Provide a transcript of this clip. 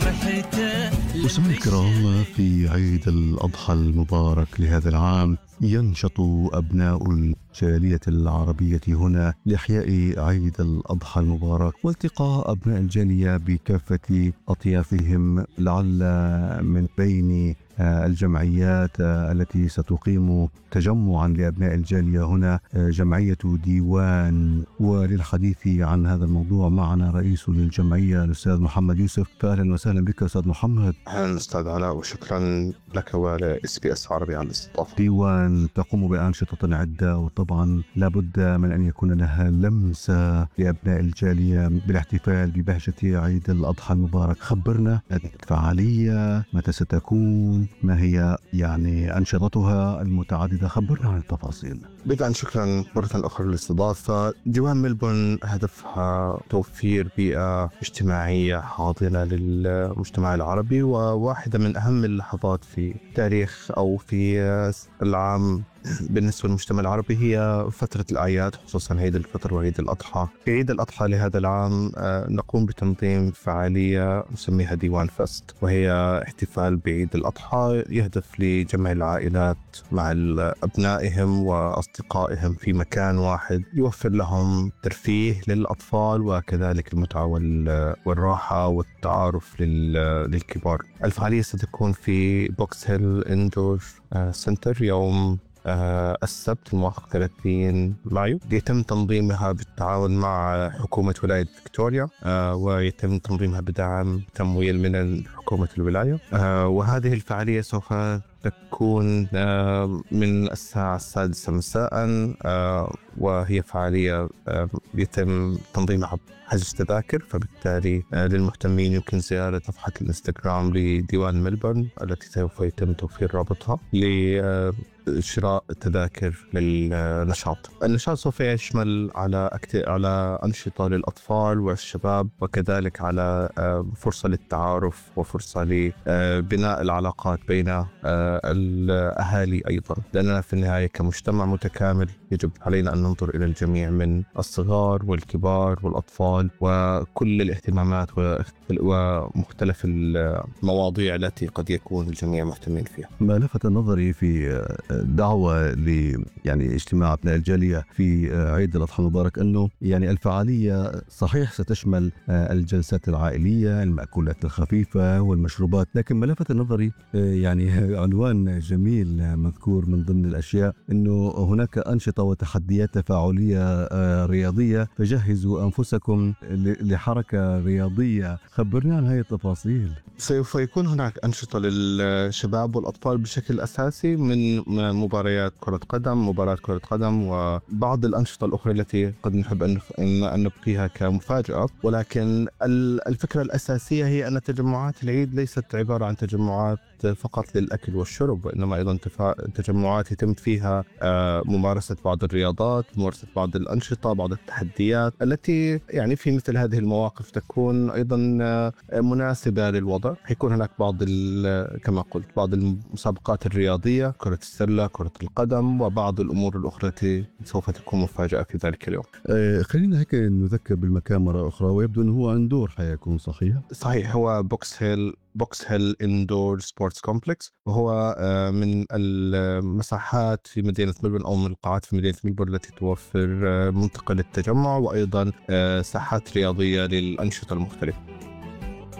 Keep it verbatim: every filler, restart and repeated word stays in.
مستمعينا الكرام، في عيد الأضحى المبارك لهذا العام ينشط أبناء الجالية العربية هنا لإحياء عيد الأضحى المبارك والتقاء أبناء الجالية بكافة أطيافهم، لعل من بين الجمعيات التي ستقيم تجمعا لأبناء الجالية هنا جمعية ديوان. وللحديث عن هذا الموضوع معنا رئيس للجمعية الأستاذ محمد يوسف. فأهلا وسهلا بك أستاذ محمد. أهلا أستاذ علاء، وشكرا لك ولإس بي إس عربي على الاستضافة. ديوان تقوم بأنشطة عدة، وطبعا لابد من أن يكون لها لمسة لأبناء الجالية بالاحتفال ببهجة عيد الأضحى المبارك. خبرنا هذه الفعالية، متى ستكون، ما هي يعني أنشطتها المتعددة؟ خبرنا عن التفاصيل. بدءا شكرا مرة أخرى للاستضافة. ديوان ملبورن هدفها توفير بيئة اجتماعية حاضنة للمجتمع العربي، وواحدة من أهم اللحظات في تاريخ أو في العام بالنسبة للمجتمع العربي هي فترة الأعياد، خصوصا عيد الفطر وعيد الأضحى. في عيد الأضحى لهذا العام نقوم بتنظيم فعالية نسميها ديوان فست، وهي احتفال بعيد الأضحى يهدف لجمع العائلات مع أبنائهم وأصدقائهم في مكان واحد، يوفر لهم ترفيه للأطفال وكذلك المتعة والراحة والتعارف للكبار. الفعالية ستكون في بوكس هيل إندور سنتر يوم آه السبت الموافق ثلاثين مايو. يتم تنظيمها بالتعاون مع حكومة ولاية فيكتوريا، آه ويتم تنظيمها بدعم تمويل من حكومة الولاية. آه وهذه الفعالية سوف تكون آه من الساعة السادسة مساء، آه وهي فعالية آه يتم تنظيمها حجز تذاكر، فبالتالي آه للمهتمين يمكن زيارة صفحة الانستغرام لديوان ملبورن التي سوف يتم توفير رابطها لشراء التذاكر للنشاط. النشاط سوف يشمل على أكت... على أنشطة للأطفال والشباب، وكذلك على آه فرصة للتعارف وفرصة لبناء العلاقات بين آه الأهالي أيضا، لأننا في النهاية كمجتمع متكامل يجب علينا أن ننظر إلى الجميع من الصغار والكبار والأطفال وكل الاهتمامات ومختلف المواضيع التي قد يكون الجميع مهتمين فيها. ما لفت نظري في دعوة ل يعني اجتماع أبناء الجالية في عيد الأضحى المبارك أنه يعني الفعالية صحيح ستشمل الجلسات العائلية، المأكولات الخفيفة والمشروبات، لكن ما لفت نظري يعني عنوان جميل مذكور من ضمن الأشياء أنه هناك أنشطة وتحديات تفاعلية رياضية، فجهزوا أنفسكم لحركة رياضية. خبرنا عن هذه التفاصيل. سوف يكون هناك أنشطة للشباب والأطفال بشكل أساسي، من مباريات كرة قدم، مباراة كرة قدم، وبعض الأنشطة الأخرى التي قد نحب أن نبقيها كمفاجأة. ولكن الفكرة الأساسية هي أن تجمعات العيد ليست عبارة عن تجمعات فقط للأكل والشرب، وإنما أيضا تجمعات يتم فيها ممارسة بعض الرياضات، ممارسة بعض الأنشطة، بعض التحديات التي يعني في مثل هذه المواقف تكون أيضا مناسبة للوضع. يكون هناك بعض كما قلت بعض المسابقات الرياضية، كرة السلة، كرة القدم، وبعض الأمور الأخرى التي سوف تكون مفاجأة في ذلك اليوم. آه خلينا هيك نذكر بالمكان مرة أخرى، ويبدو أنه هو اندور حيكون صحيح؟ صحيح، هو بوكس هيل بوكس هيل إندور سبورتس كومبلكس، وهو من المساحات في مدينة ملبورن أو من القاعات في مدينة ملبورن التي توفر منطقة للتجمع وأيضا ساحات رياضية للأنشطة المختلفة.